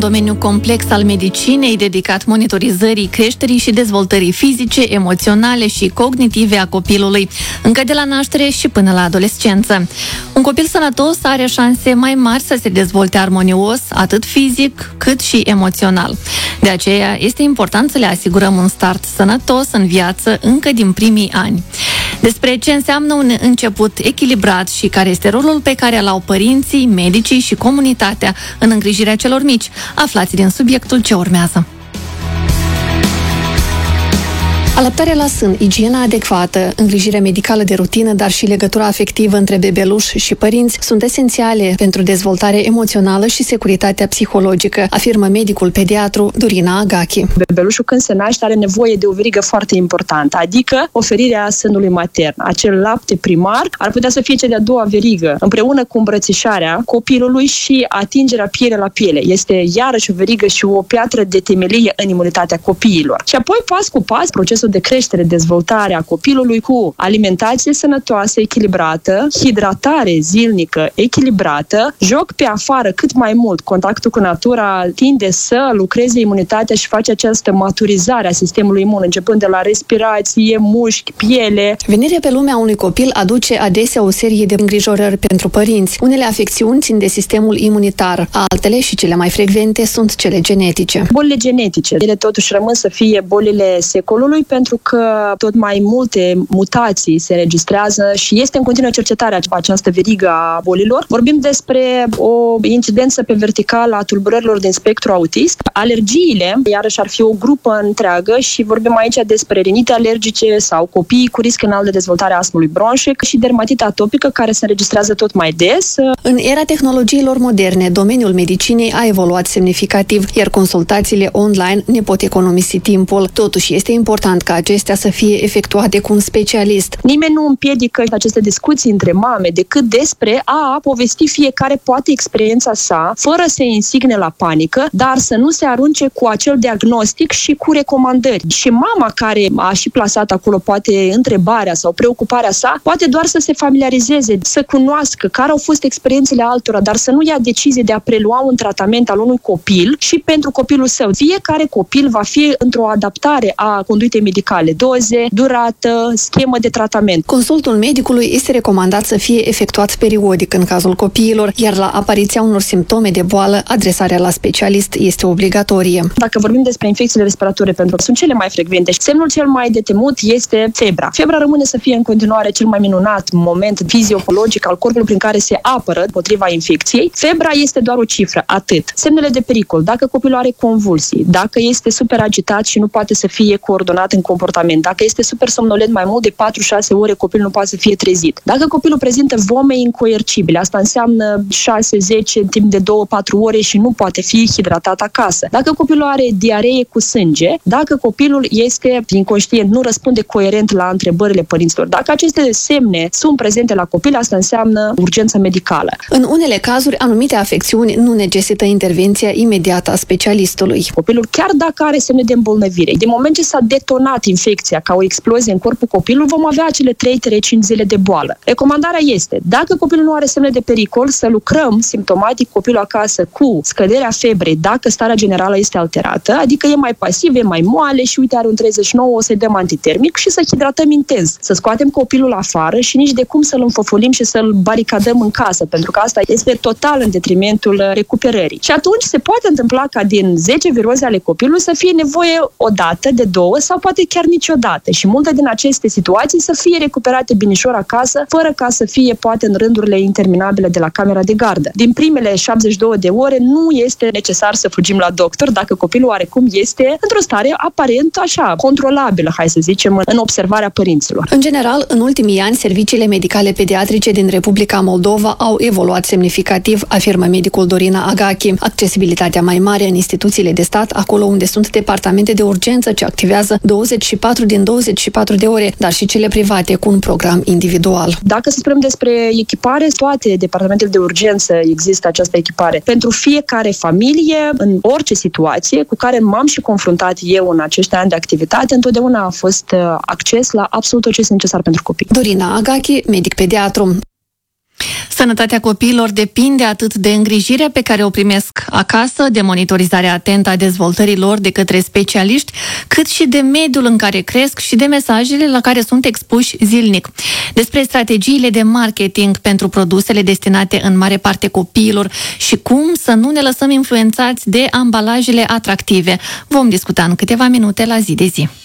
Domeniul complex al medicinei dedicat monitorizării creșterii și dezvoltării fizice, emoționale și cognitive a copilului, încă de la naștere și până la adolescență. Un copil sănătos are șanse mai mari să se dezvolte armonios, atât fizic cât și emoțional. De aceea este important să le asigurăm un start sănătos în viață încă din primii ani. Despre ce înseamnă un început echilibrat și care este rolul pe care îl au părinții, medicii și comunitatea în îngrijirea celor mici, aflați din subiectul ce urmează. Alăptarea la sân, igiena adecvată, îngrijirea medicală de rutină, dar și legătura afectivă între bebeluș și părinți sunt esențiale pentru dezvoltarea emoțională și securitatea psihologică, afirmă medicul pediatru Dorina Agachi. Bebelușul când se naște are nevoie de o verigă foarte importantă, adică oferirea sânului matern. Acel lapte primar ar putea să fie cea de-a doua verigă, împreună cu îmbrățișarea copilului și atingerea piele la piele. Este iarăși o verigă și o piatră de temelie în imunitatea copiilor. Și apoi, pas cu pas, procesul de creștere, dezvoltare a copilului cu alimentație sănătoasă, echilibrată, hidratare zilnică, echilibrată, joc pe afară cât mai mult. Contactul cu natura tinde să lucreze imunitatea și face această maturizare a sistemului imun, începând de la respirație, mușchi, piele. Venirea pe lume a unui copil aduce adesea o serie de îngrijorări pentru părinți. Unele afecțiuni țin de sistemul imunitar, altele și cele mai frecvente sunt cele genetice. Bolile genetice, ele totuși rămân să fie bolile secolului, pentru că tot mai multe mutații se înregistrează și este în continuă cercetare această verigă a bolilor. Vorbim despre o incidență pe verticală a tulburărilor din spectru autist. Alergiile, iarăși, ar fi o grupă întreagă și vorbim aici despre rinite alergice sau copii cu risc înalt de dezvoltare a astmului bronșic și dermatită atopică, care se înregistrează tot mai des. În era tehnologiilor moderne, domeniul medicinei a evoluat semnificativ, iar consultațiile online ne pot economisi timpul. Totuși, este important ca acestea să fie efectuate cu un specialist. Nimeni nu împiedică aceste discuții între mame decât despre a povesti fiecare poate experiența sa, fără să insigne la panică, dar să nu se arunce cu acel diagnostic și cu recomandări. Și mama care a și plasat acolo poate întrebarea sau preocuparea sa, poate doar să se familiarizeze, să cunoască care au fost experiențele altora, dar să nu ia decizie de a prelua un tratament al unui copil și pentru copilul său. Fiecare copil va fi într-o adaptare a conduitei medicale, doze, durată, schemă de tratament. Consultul medicului este recomandat să fie efectuat periodic în cazul copiilor, iar la apariția unor simptome de boală, adresarea la specialist este obligatorie. Dacă vorbim despre infecțiile respiratorii, pentru că sunt cele mai frecvente, semnul cel mai de temut este febra. Febra rămâne să fie în continuare cel mai minunat moment fiziologic al corpului prin care se apără împotriva infecției. Febra este doar o cifră, atât. Semnele de pericol, dacă copilul are convulsii, dacă este super agitat și nu poate să fie coordonat în comportament, dacă este super somnolent mai mult de 4-6 ore, copilul nu poate să fie trezit. Dacă copilul prezintă vome incoercibile, asta înseamnă 6-10 în timp de 2-4 ore și nu poate fi hidratat acasă. Dacă copilul are diaree cu sânge, dacă copilul este inconștient, nu răspunde coerent la întrebările părinților. Dacă aceste semne sunt prezente la copil, asta înseamnă urgență medicală. În unele cazuri, anumite afecțiuni nu necesită intervenția imediată a specialistului. Copilul, chiar dacă are semne de îmbolnăvire, din moment ce s-a detonat infecția ca o explozie în corpul copilului, vom avea acele 3-5 zile de boală. Recomandarea este, dacă copilul nu are semne de pericol, să lucrăm simptomatic copilul acasă cu scăderea febrei, dacă starea generală este alterată, adică e mai pasiv, e mai moale și uite are un 39, o să-i dăm antitermic și să hidratăm intens, să scoatem copilul afară și nici de cum să-l înfăfulim și să-l baricadăm în casă, pentru că asta este total în detrimentul recuperării. Și atunci se poate întâmpla ca din 10 viroze ale copilului să fie nevoie o dată, de 2 sau poate chiar niciodată. Și multe din aceste situații să fie recuperate binișor acasă, fără ca să fie poate în rândurile interminabile de la camera de gardă. Din primele 72 de ore nu este necesar să fugim la doctor dacă copilul oarecum este într-o stare aparent așa, controlabilă, hai să zicem, în observarea părinților. În general, în ultimii ani, serviciile medicale pediatrice din Republica Moldova au evoluat semnificativ, afirmă medicul Dorina Agachi. Accesibilitatea mai mare în instituțiile de stat, acolo unde sunt departamente de urgență ce activează 24 din 24 de ore, dar și cele private cu un program individual. Dacă să spunem despre echipare, toate departamentele de urgență există această echipare. Pentru fiecare familie, în orice situație cu care m-am și confruntat eu în acești ani de activitate, întotdeauna a fost acces la absolut tot ce este necesar pentru copii. Dorina Agachi, medic pediatru. Sănătatea copiilor depinde atât de îngrijirea pe care o primesc acasă, de monitorizarea atentă a dezvoltării lor de către specialiști, cât și de mediul în care cresc și de mesajele la care sunt expuși zilnic. Despre strategiile de marketing pentru produsele destinate în mare parte copiilor și cum să nu ne lăsăm influențați de ambalajele atractive. Vom discuta în câteva minute la Zi de Zi.